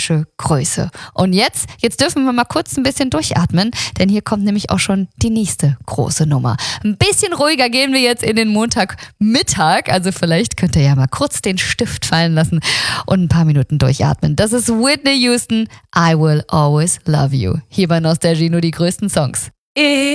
gigantische Größe. Und jetzt dürfen wir mal kurz ein bisschen durchatmen, denn hier kommt nämlich auch schon die nächste große Nummer. Ein bisschen ruhiger gehen wir jetzt in den Montagmittag, also vielleicht könnt ihr ja mal kurz den Stift fallen lassen und ein paar Minuten durchatmen. Das ist Whitney Houston, I Will Always Love You. Hier bei Nostalgie nur die größten Songs.